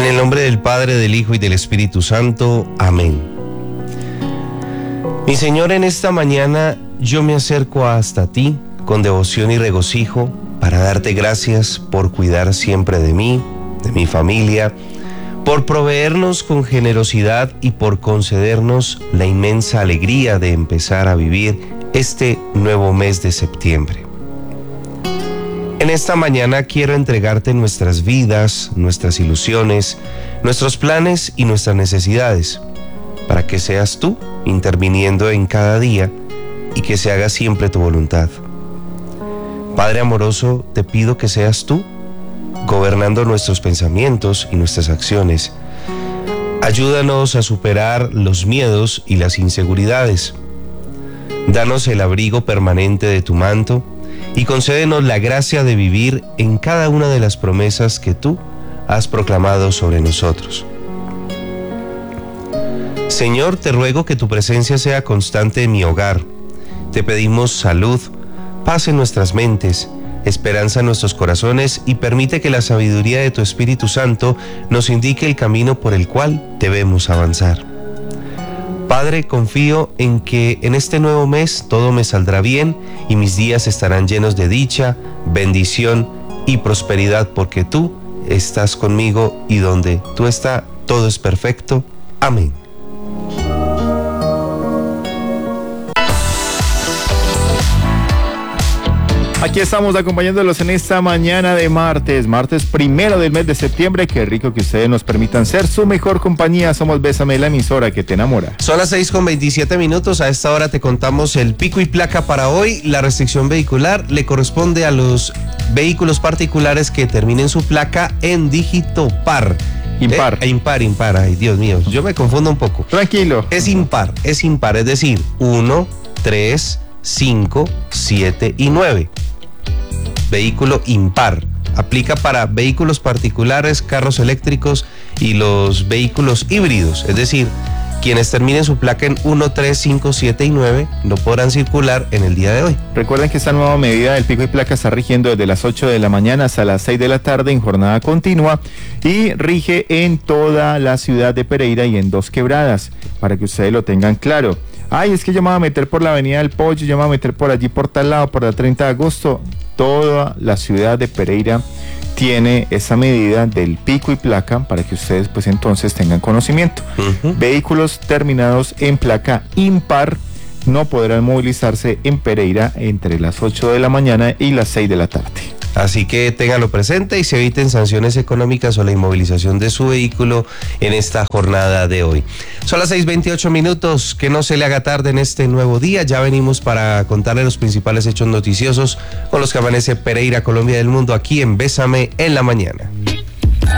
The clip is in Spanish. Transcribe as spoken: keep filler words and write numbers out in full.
el nombre del Padre, del Hijo y del Espíritu Santo. Amén. Mi Señor, en esta mañana yo me acerco hasta ti con devoción y regocijo para darte gracias por cuidar siempre de mí, de mi familia, por proveernos con generosidad y por concedernos la inmensa alegría de empezar a vivir este nuevo mes de septiembre. En esta mañana quiero entregarte nuestras vidas, nuestras ilusiones, nuestros planes y nuestras necesidades, para que seas tú interviniendo en cada día y que se haga siempre tu voluntad. Padre amoroso, te pido que seas tú gobernando nuestros pensamientos y nuestras acciones. Ayúdanos a superar los miedos y las inseguridades. Danos el abrigo permanente de tu manto y concédenos la gracia de vivir en cada una de las promesas que tú has proclamado sobre nosotros. Señor, te ruego que tu presencia sea constante en mi hogar. Te pedimos salud, paz en nuestras mentes, esperanza en nuestros corazones y permite que la sabiduría de tu Espíritu Santo nos indique el camino por el cual debemos avanzar. Padre, confío en que en este nuevo mes todo me saldrá bien y mis días estarán llenos de dicha, bendición y prosperidad, porque tú estás conmigo y donde tú estás, todo es perfecto. Amén. Aquí estamos acompañándolos en esta mañana de martes, martes primero del mes de septiembre. Qué rico que ustedes nos permitan ser su mejor compañía. Somos Bésame, la emisora que te enamora. Son las seis con veintisiete minutos. A esta hora te contamos el pico y placa para hoy. La restricción vehicular le corresponde a los vehículos particulares que terminen su placa en dígito par. Impar. Eh, impar, impar. Ay, Dios mío, yo me confundo un poco. Tranquilo. Es impar, es impar, es decir, uno, tres, cinco, siete y nueve. Vehículo impar. Aplica para vehículos particulares, carros eléctricos y los vehículos híbridos. Es decir, quienes terminen su placa en uno, tres, cinco, siete y nueve no podrán circular en el día de hoy. Recuerden que esta nueva medida del pico y placa está rigiendo desde las ocho de la mañana hasta las seis de la tarde en jornada continua y rige en toda la ciudad de Pereira y en Dos Quebradas, para que ustedes lo tengan claro. Ay, es que yo me voy a meter por la Avenida del Pollo, yo me voy a meter por allí, por tal lado, por la treinta de agosto. Toda la ciudad de Pereira tiene esa medida del pico y placa para que ustedes pues entonces tengan conocimiento. Uh-huh. Vehículos terminados en placa impar no podrán movilizarse en Pereira entre las ocho de la mañana y las seis de la tarde. Así que ténganlo presente y se eviten sanciones económicas o la inmovilización de su vehículo en esta jornada de hoy. Son las seis veintiocho minutos, que no se le haga tarde en este nuevo día. Ya venimos para contarle los principales hechos noticiosos con los que amanece Pereira, Colombia del mundo, aquí en Bésame en la mañana.